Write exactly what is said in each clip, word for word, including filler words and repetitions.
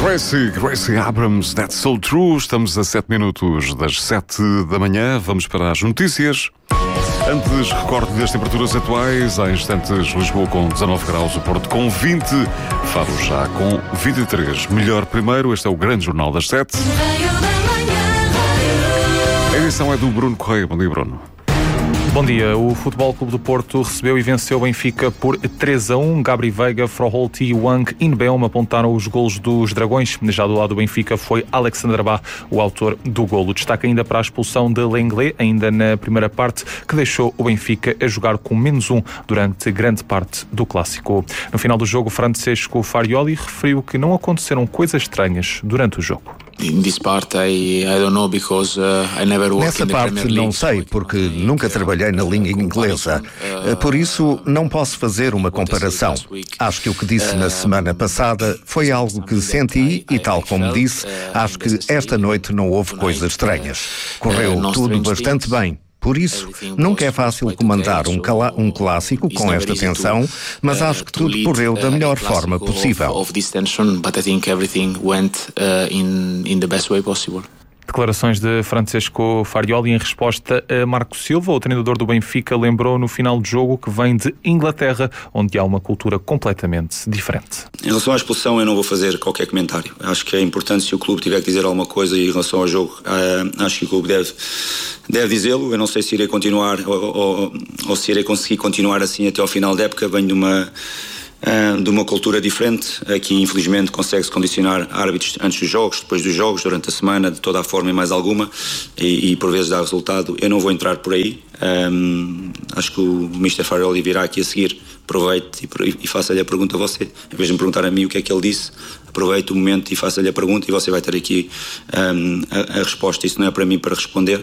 Gracie, Gracie Abrams, That's So True. Estamos a sete minutos das sete da manhã. Vamos para as notícias. Antes, recorde das temperaturas atuais. Há instantes, Lisboa com dezanove graus, o Porto com vinte, Faro já com vinte e três. Melhor primeiro, este é o Grande Jornal das sete. A edição é do Bruno Correia. Bom dia, Bruno. Bom dia. O Futebol Clube do Porto recebeu e venceu o Benfica por três a um. Gabri Veiga, Froholt e Wang Inbeom apontaram os golos dos Dragões. Já do lado do Benfica foi Alexander Bá o autor do golo. Destaca ainda para a expulsão de Lenglet, ainda na primeira parte, que deixou o Benfica a jogar com menos um durante grande parte do clássico. No final do jogo, Francesco Farioli referiu que não aconteceram coisas estranhas durante o jogo. Nessa parte não sei, porque nunca trabalhei na língua inglesa. Por isso, não posso fazer uma comparação. Acho que o que disse na semana passada foi algo que senti e, tal como disse, acho que esta noite não houve coisas estranhas. Correu tudo bastante bem. Por isso, nunca é fácil comandar um, cala- um clássico com esta tensão, mas acho que tudo correu da melhor forma possível. Declarações de Francesco Farioli em resposta a Marco Silva. O treinador do Benfica lembrou no final do jogo que vem de Inglaterra, onde há uma cultura completamente diferente. Em relação à expulsão, eu não vou fazer qualquer comentário. Acho que é importante, se o clube tiver que dizer alguma coisa em relação ao jogo, uh, acho que o clube deve, deve dizê-lo. Eu não sei se irei continuar ou, ou, ou se irei conseguir continuar assim até ao final da época. Venho de uma... Uh, de uma cultura diferente. Aqui, infelizmente, consegue-se condicionar árbitros antes dos jogos, depois dos jogos, durante a semana, de toda a forma e mais alguma, e, e por vezes dá resultado. Eu não vou entrar por aí. Um, acho que o mister Farioli virá aqui a seguir. Aproveite e, e faça-lhe a pergunta a você. Em vez de me perguntar a mim o que é que ele disse, aproveite o momento e faça-lhe a pergunta e você vai ter aqui um, a, a resposta. Isso não é para mim para responder.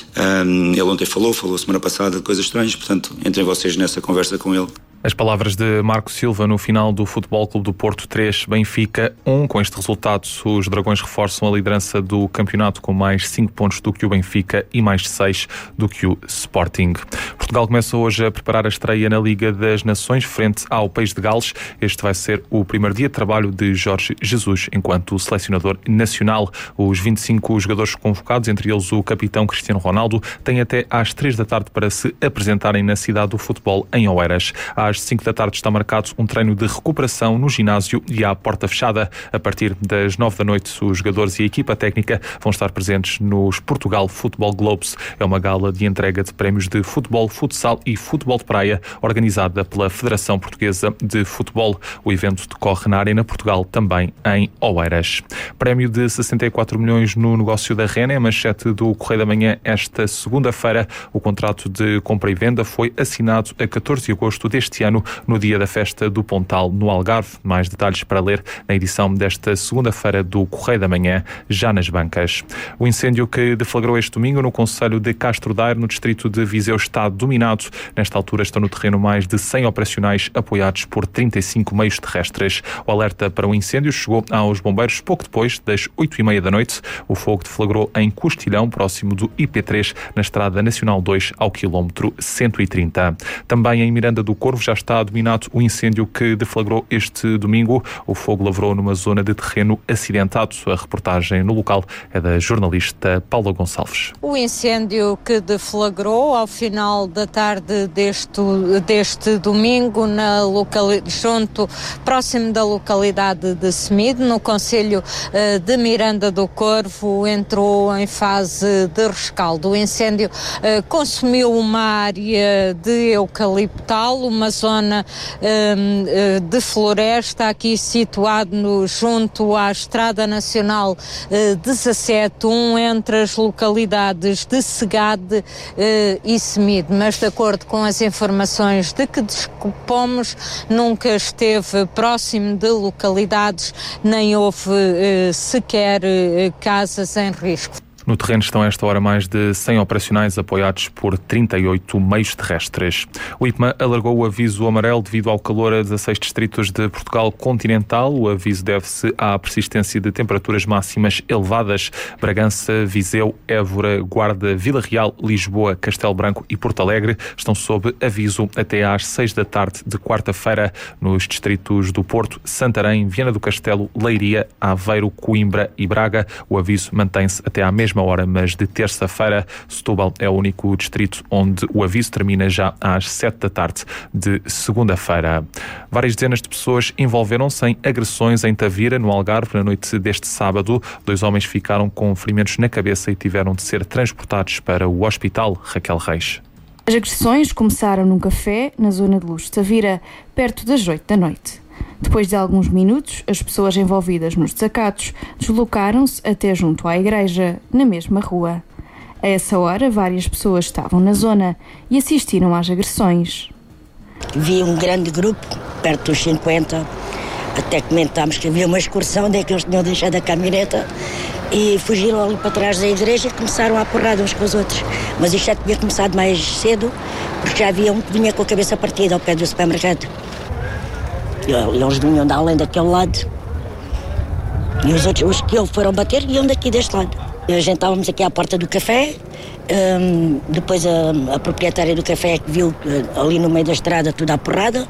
Um, ele ontem falou, falou semana passada de coisas estranhas, portanto, entrem vocês nessa conversa com ele. As palavras de Marco Silva no final do Futebol Clube do Porto três, Benfica um. Com este resultado, os Dragões reforçam a liderança do campeonato com mais cinco pontos do que o Benfica e mais seis do que o Sporting. Portugal começa hoje a preparar a estreia na Liga das Nações frente ao País de Gales. Este vai ser o primeiro dia de trabalho de Jorge Jesus enquanto selecionador nacional. Os vinte e cinco jogadores convocados, entre eles o capitão Cristiano Ronaldo, têm até às três da tarde para se apresentarem na cidade do futebol em Oeiras. Às cinco da tarde está marcado um treino de recuperação no ginásio e à porta fechada. A partir das nove da noite, os jogadores e a equipa técnica vão estar presentes nos Portugal Football Globes. É uma gala de entrega de prémios de futebol, futsal e futebol de praia, organizada pela Federação Portuguesa de Futebol. O evento decorre na Arena Portugal, também em Oeiras. Prémio de sessenta e quatro milhões no negócio da Rena, é manchete do Correio da Manhã esta segunda-feira. O contrato de compra e venda foi assinado a catorze de agosto deste ano, no dia da festa do Pontal, no Algarve. Mais detalhes para ler na edição desta segunda-feira do Correio da Manhã, já nas bancas. O incêndio que deflagrou este domingo no concelho de Castro Daire, no distrito de Viseu, está dominado. Nesta altura estão no terreno mais de cem operacionais apoiados por trinta e cinco meios terrestres. O alerta para o incêndio chegou aos bombeiros pouco depois das oito e meia da noite. O fogo deflagrou em Costilhão, próximo do I P três, na Estrada Nacional dois, ao quilómetro cento e trinta. Também em Miranda do Corvo já está dominado o incêndio que deflagrou este domingo. O fogo lavrou numa zona de terreno acidentado. A reportagem no local é da jornalista Paula Gonçalves. O incêndio que deflagrou ao final da tarde deste, deste domingo, na locali- junto, próximo da localidade de Semide, no concelho uh, de Miranda do Corvo, entrou em fase de rescaldo. O incêndio uh, consumiu uma área de eucaliptal, uma zona um, de floresta, aqui situado no, junto à Estrada Nacional uh, dezassete um, entre as localidades de Segade uh, e Semide, mas de acordo com as informações de que dispomos, nunca esteve próximo de localidades, nem houve uh, sequer uh, casas em risco. No terreno estão a esta hora mais de cem operacionais apoiados por trinta e oito meios terrestres. O I P M A alargou o aviso amarelo devido ao calor a dezasseis distritos de Portugal continental. O aviso deve-se à persistência de temperaturas máximas elevadas. Bragança, Viseu, Évora, Guarda, Vila Real, Lisboa, Castelo Branco e Porto Alegre estão sob aviso até às seis da tarde de quarta-feira. Nos distritos do Porto, Santarém, Viana do Castelo, Leiria, Aveiro, Coimbra e Braga, o aviso mantém-se até à mesma hora, mas de terça-feira. Setúbal é o único distrito onde o aviso termina já às sete da tarde de segunda-feira. Várias dezenas de pessoas envolveram-se em agressões em Tavira, no Algarve, na noite deste sábado. Dois homens ficaram com ferimentos na cabeça e tiveram de ser transportados para o hospital. Raquel Reis. As agressões começaram num café na zona de Luz de Tavira, perto das oito da noite. Depois de alguns minutos, as pessoas envolvidas nos desacatos deslocaram-se até junto à igreja, na mesma rua. A essa hora, várias pessoas estavam na zona e assistiram às agressões. Vi um grande grupo, perto dos cinquenta, até comentámos que havia uma excursão onde é que eles tinham deixado a caminhoneta e fugiram ali para trás da igreja e começaram a porrada uns com os outros. Mas isto já tinha começado mais cedo, porque já havia um que vinha com a cabeça partida ao pé do supermercado. E eles vinham da além daquele lado. E os outros, os que ele foram bater, iam daqui deste lado. A gente estávamos aqui à porta do café, um, depois a, a proprietária do café que viu uh, ali no meio da estrada tudo à porrada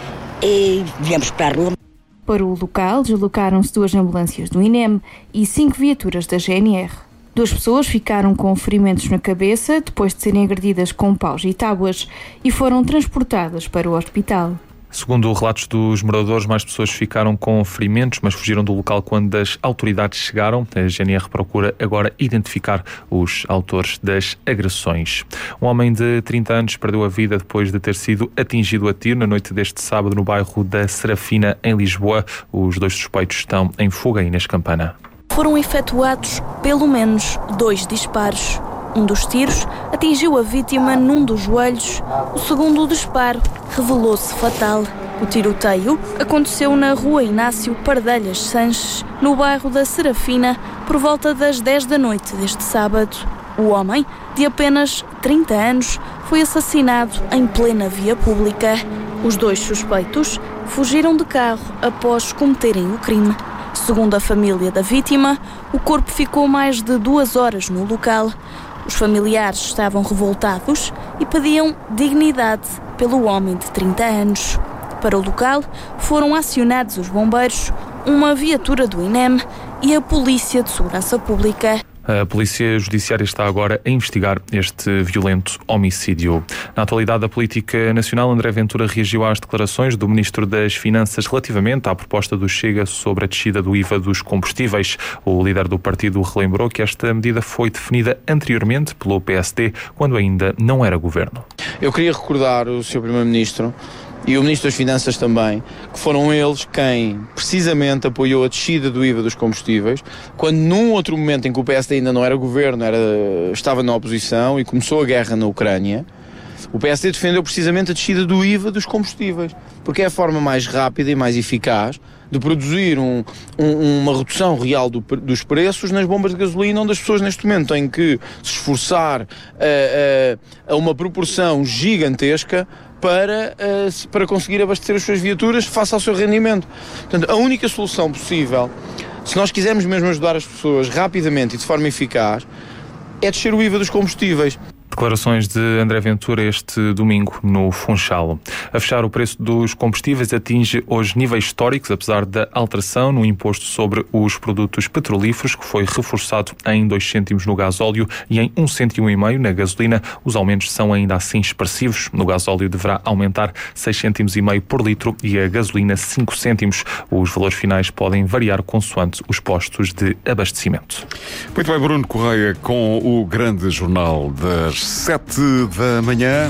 e viemos para a rua. Para o local deslocaram-se duas ambulâncias do I N E M e cinco viaturas da G N R. Duas pessoas ficaram com ferimentos na cabeça depois de serem agredidas com paus e tábuas e foram transportadas para o hospital. Segundo relatos dos moradores, mais pessoas ficaram com ferimentos, mas fugiram do local quando as autoridades chegaram. A G N R procura agora identificar os autores das agressões. Um homem de trinta anos perdeu a vida depois de ter sido atingido a tiro na noite deste sábado no bairro da Serafina, em Lisboa. Os dois suspeitos estão em fuga. Inês Campana. Foram efetuados pelo menos dois disparos. Um dos tiros atingiu a vítima num dos joelhos. O segundo disparo revelou-se fatal. O tiroteio aconteceu na rua Inácio Pardelhas Sanches, no bairro da Serafina, por volta das dez da noite deste sábado. O homem, de apenas trinta anos, foi assassinado em plena via pública. Os dois suspeitos fugiram de carro após cometerem o crime. Segundo a família da vítima, o corpo ficou mais de duas horas no local. Os familiares estavam revoltados e pediam dignidade pelo homem de trinta anos. Para o local foram acionados os bombeiros, uma viatura do I N E M e a Polícia de Segurança Pública. A Polícia Judiciária está agora a investigar este violento homicídio. Na atualidade da política nacional, André Ventura reagiu às declarações do Ministro das Finanças relativamente à proposta do Chega sobre a descida do I V A dos combustíveis. O líder do partido relembrou que esta medida foi definida anteriormente pelo P S D, quando ainda não era governo. Eu queria recordar o senhor Primeiro-Ministro e o Ministro das Finanças também, que foram eles quem precisamente apoiou a descida do I V A dos combustíveis, quando num outro momento em que o P S D ainda não era governo, era, estava na oposição e começou a guerra na Ucrânia, o P S D defendeu precisamente a descida do I V A dos combustíveis, porque é a forma mais rápida e mais eficaz de produzir um, um, uma redução real do, dos preços nas bombas de gasolina, onde as pessoas neste momento têm que se esforçar a, a, a uma proporção gigantesca para, uh, para conseguir abastecer as suas viaturas face ao seu rendimento. Portanto, a única solução possível, se nós quisermos mesmo ajudar as pessoas rapidamente e de forma eficaz, é descer o I V A dos combustíveis. Declarações de André Ventura este domingo no Funchal. A fechar, o preço dos combustíveis atinge hoje níveis históricos, apesar da alteração no imposto sobre os produtos petrolíferos, que foi reforçado em dois cêntimos no gasóleo e em um cêntimo e meio na gasolina. Os aumentos são ainda assim expressivos. No gasóleo deverá aumentar seis cêntimos e meio por litro e a gasolina cinco cêntimos. Os valores finais podem variar consoante os postos de abastecimento. Muito bem, Bruno Correia com o grande jornal das sete da manhã.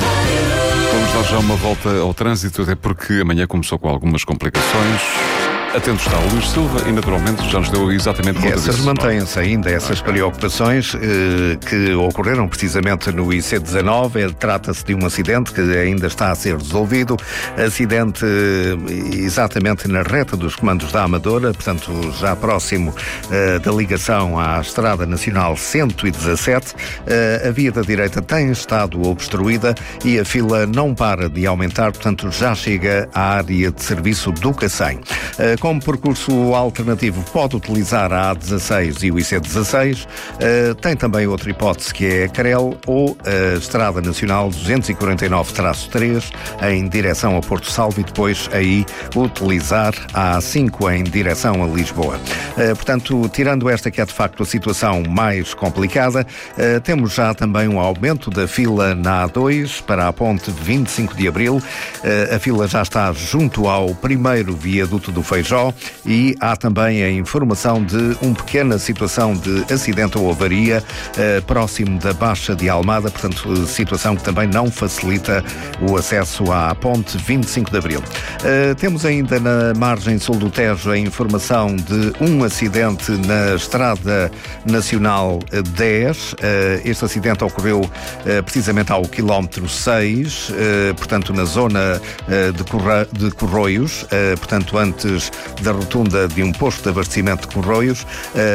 Vamos dar já uma volta ao trânsito, até porque amanhã começou com algumas complicações. atento está o Luís Silva e, naturalmente, já nos deu exatamente conta disso. Essas mantêm-se ainda, essas preocupações eh, que ocorreram precisamente no I C dezanove. Trata-se de um acidente que ainda está a ser resolvido. Acidente eh, exatamente na reta dos comandos da Amadora, portanto, já próximo eh, da ligação à Estrada Nacional cento e dezassete. Uh, a via da direita tem estado obstruída e a fila não para de aumentar, portanto já chega à área de serviço do Cacém. Uh, como percurso alternativo pode utilizar a A dezasseis e o I C dezasseis. Uh, tem também outra hipótese que é a Crel ou a Estrada Nacional duzentos e quarenta e nove traço três em direção a Porto Salvo e depois aí utilizar a A cinco em direção a Lisboa. Uh, portanto, tirando esta que é de facto a situação mais complicada, Uh, temos já também um aumento da fila na A dois para a ponte vinte e cinco de Abril. Uh, a fila já está junto ao primeiro viaduto do Feijó e há também a informação de uma pequena situação de acidente ou avaria uh, próximo da Baixa de Almada, portanto, situação que também não facilita o acesso à ponte vinte e cinco de Abril. Uh, temos ainda na margem sul do Tejo a informação de um acidente na Estrada Nacional dez. Este acidente ocorreu precisamente ao quilómetro seis, portanto na zona de Corroios, portanto antes da rotunda de um posto de abastecimento de Corroios.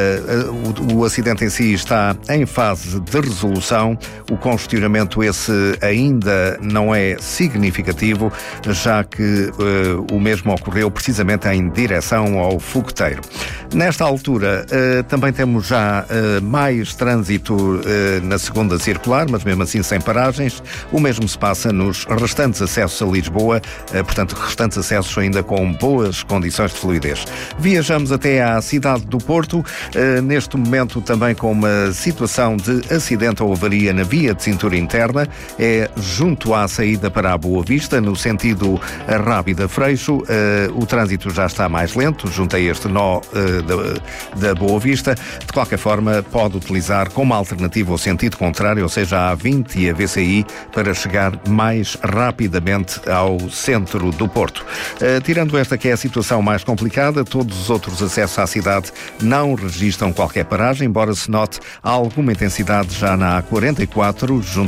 O acidente em si está em fase de resolução. O congestionamento esse ainda não é significativo, já que o mesmo ocorreu precisamente em direção ao Fogueteiro. Nesta altura também temos já mais trânsito na segunda circular, mas mesmo assim sem paragens. O mesmo se passa nos restantes acessos a Lisboa, portanto, restantes acessos ainda com boas condições de fluidez. Viajamos até à cidade do Porto, neste momento também com uma situação de acidente ou avaria na via de cintura interna, é junto à saída para a Boa Vista, no sentido Rábida-Freixo. O trânsito já está mais lento, junto a este nó da, da Boa Vista. De qualquer forma, pode utilizar como alternativa o sentido contrário, ou seja, a A vinte e a V C I, para chegar mais rapidamente ao centro do Porto. Uh, tirando esta que é a situação mais complicada, todos os outros acessos à cidade não registram qualquer paragem, embora se note alguma intensidade já na A quarenta e quatro, junto